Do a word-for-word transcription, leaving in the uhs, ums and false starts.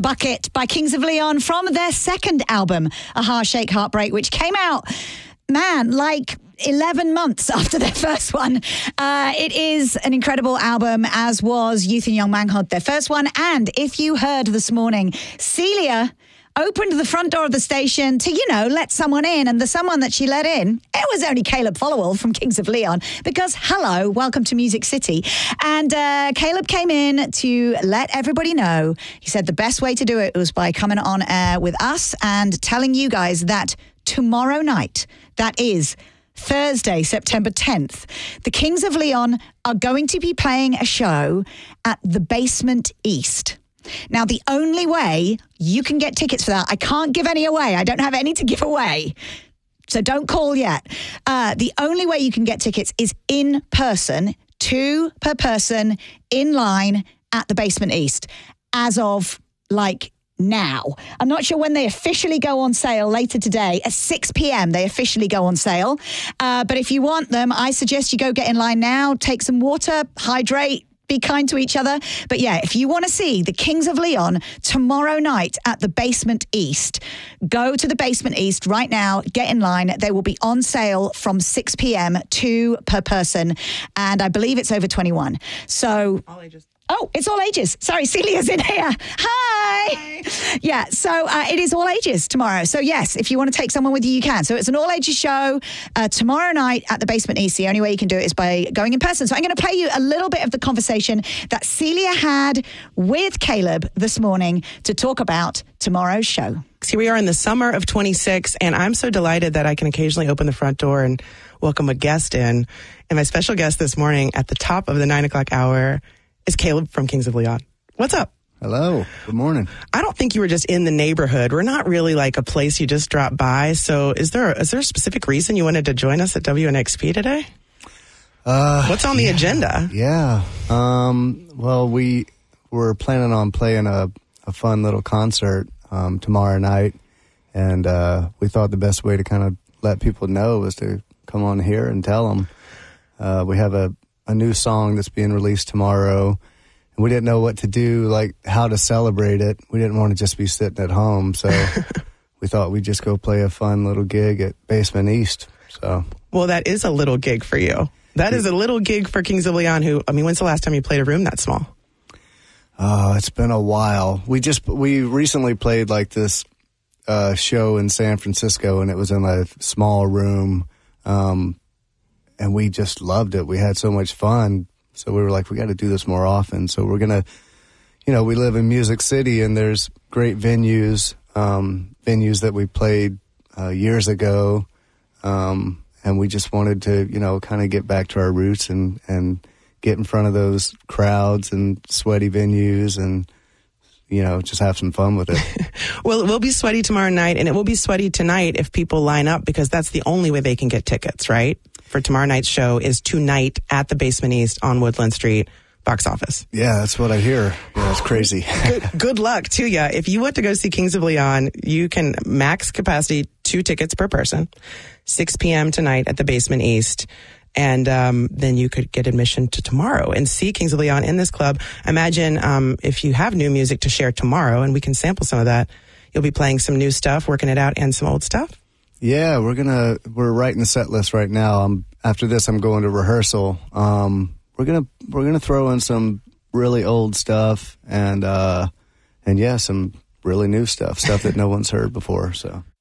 Bucket by Kings of Leon from their second album, A Heartshake Heartbreak, which came out, man, like eleven months after their first one. Uh, it is an incredible album, as was Youth and Young Manhood, their first one. And if you heard this morning, Celia opened the front door of the station to, you know, let someone in. And the someone that she let in, it was only Caleb Followell from Kings of Leon, because, hello, welcome to Music City. And uh, Caleb came in to let everybody know. He said the best way to do it was by coming on air with us and telling you guys that tomorrow night, that is Thursday, September tenth, the Kings of Leon are going to be playing a show at the Basement East. Now, the only way you can get tickets for that, I can't give any away. I don't have any to give away. So don't call yet. Uh, the only way you can get tickets is in person, two per person, in line at the Basement East, as of like now. I'm not sure when they officially go on sale later today. At six p.m. they officially go on sale. Uh, but if you want them, I suggest you go get in line now, take some water, hydrate, be kind to each other. But yeah, if you want to see the Kings of Leon tomorrow night at the Basement East, go to the Basement East right now, get in line. They will be on sale from six p.m. two per person. And I believe it's over twenty-one. So all ages. Oh, it's all ages. Sorry, Celia's in here. Hi. Hi. Yeah, so uh, it is all ages tomorrow. So yes, if you want to take someone with you, you can. So it's an all ages show uh, tomorrow night at the Basement East. The only way you can do it is by going in person. So I'm going to play you a little bit of the conversation that Celia had with Caleb this morning to talk about tomorrow's show. Here we are in the summer of twenty-six, and I'm so delighted that I can occasionally open the front door and welcome a guest in. And my special guest this morning at the top of the nine o'clock hour is Caleb from Kings of Leon. What's up? Hello. Good morning. I don't think you were just in the neighborhood. We're not really like a place you just drop by. So is there is there a specific reason you wanted to join us at W N X P today? Uh, What's on the yeah, agenda? Yeah. Um, well, we were planning on playing a, a fun little concert um, tomorrow night. And uh, we thought the best way to kind of let people know was to come on here and tell them. Uh, we have a a new song that's being released tomorrow, and we didn't know what to do, like how to celebrate it. We didn't want to just be sitting at home, so we thought we'd just go play a fun little gig at Basement East. So, well, that is a little gig for you. That is a little gig for Kings of Leon. Who, I mean, when's the last time you played a room that small? Uh, it's been a while. We just we recently played like this uh, show in San Francisco, and it was in a small room. Um, And we just loved it. We had so much fun. So we were like, we got to do this more often. So we're going to, you know, we live in Music City, and there's great venues, um, venues that we played uh, years ago. Um, and we just wanted to, you know, kind of get back to our roots and, and get in front of those crowds and sweaty venues and, you know, just have some fun with it. Well, it will be sweaty tomorrow night, and it will be sweaty tonight if people line up, because that's the only way they can get tickets, right? For tomorrow night's show is tonight at the Basement East on Woodland Street, box office. Yeah, that's what I hear. Yeah, it's crazy. good, good luck to you. If you want to go see Kings of Leon, you can max capacity two tickets per person, six p.m. tonight at the Basement East. And um, then you could get admission to tomorrow and see Kings of Leon in this club. Imagine um, if you have new music to share tomorrow, and we can sample some of that, you'll be playing some new stuff, working it out, and some old stuff. Yeah, we're gonna we're writing the set list right now. Um, after this, I'm going to rehearsal. Um, we're gonna we're gonna throw in some really old stuff and uh, and yeah, some really new stuff, stuff that no one's heard before. So.